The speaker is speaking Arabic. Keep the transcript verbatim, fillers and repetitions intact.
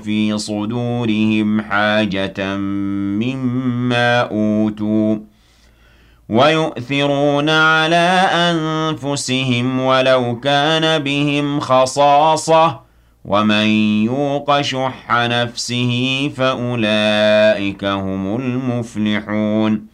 في صدورهم حاجة مما أوتوا ويؤثرون على أنفسهم ولو كان بهم خصاصة ومن يوق شح نفسه فأولئك هم المفلحون